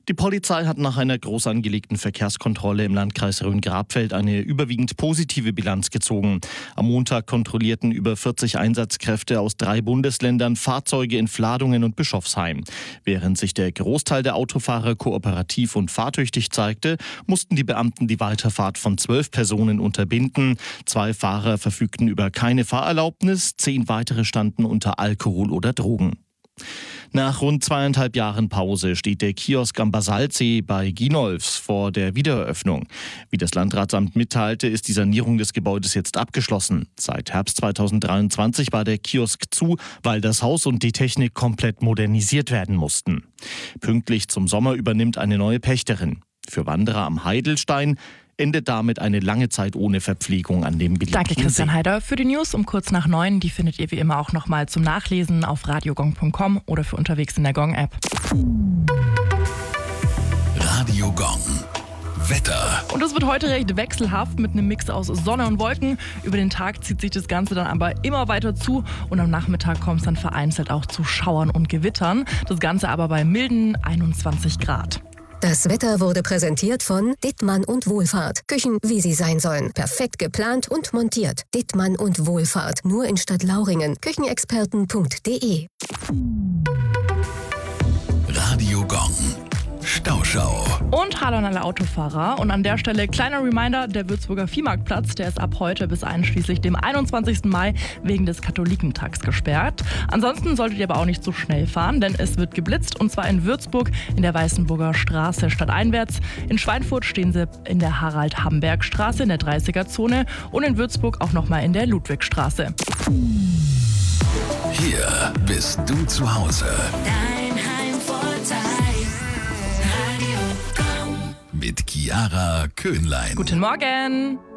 Die Polizei hat nach einer groß angelegten Verkehrskontrolle im Landkreis Rhön-Grabfeld eine überwiegend positive Bilanz gezogen. Am Montag kontrollierten über 40 Einsatzkräfte aus 3 Bundesländern Fahrzeuge in Vladungen und Bischofsheim. Während sich der Großteil der Autofahrer kooperativ und fahrtüchtig zeigte, mussten die Beamten die Weiterfahrt von 12 Personen unterbinden. 2 Fahrer verfügten über keine Fahrerlaubnis, 10 weitere standen unter Alkohol oder Drogen. Nach rund 2,5 Jahren Pause steht der Kiosk am Basaltsee bei Ginolfs vor der Wiedereröffnung. Wie das Landratsamt mitteilte, ist die Sanierung des Gebäudes jetzt abgeschlossen. Seit Herbst 2023 war der Kiosk zu, weil das Haus und die Technik komplett modernisiert werden mussten. Pünktlich zum Sommer übernimmt eine neue Pächterin. Für Wanderer am Heidelstein endet damit eine lange Zeit ohne Verpflegung an dem beliebten Danke, Christian See. Heider. Für die News um kurz nach 9, die findet ihr wie immer auch nochmal zum Nachlesen auf radiogong.com oder für unterwegs in der Gong-App. Radio Gong. Wetter. Und es wird heute recht wechselhaft mit einem Mix aus Sonne und Wolken. Über den Tag zieht sich das Ganze dann aber immer weiter zu und am Nachmittag kommt es dann vereinzelt auch zu Schauern und Gewittern. Das Ganze aber bei milden 21 Grad. Das Wetter wurde präsentiert von Dittmann und Wohlfahrt. Küchen, wie sie sein sollen. Perfekt geplant und montiert. Dittmann und Wohlfahrt. Nur in Stadtlauringen. Küchenexperten.de. Radio Gong. Stauschau. Und hallo an alle Autofahrer. Und an der Stelle kleiner Reminder, der Würzburger Viehmarktplatz, der ist ab heute bis einschließlich dem 21. Mai wegen des Katholikentags gesperrt. Ansonsten solltet ihr aber auch nicht so schnell fahren, denn es wird geblitzt und zwar in Würzburg in der Weißenburger Straße stadteinwärts. In Schweinfurt stehen sie in der Harald-Hamberg-Straße in der 30er-Zone und in Würzburg auch nochmal in der Ludwigstraße. Hier bist du zu Hause. Dein Heimvorteil. Radio Gong. Mit Chiara Köhnlein. Guten Morgen!